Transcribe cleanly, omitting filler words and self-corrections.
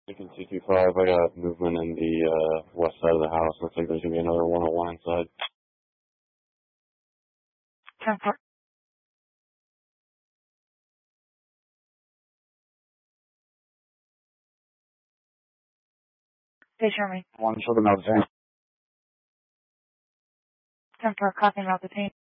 Lincoln 225, I got movement in the west side of the house. Looks like there's going to be another 101 inside. 10-4. Station me. 1 Sugar Mountain. 10-4, copy Mountain.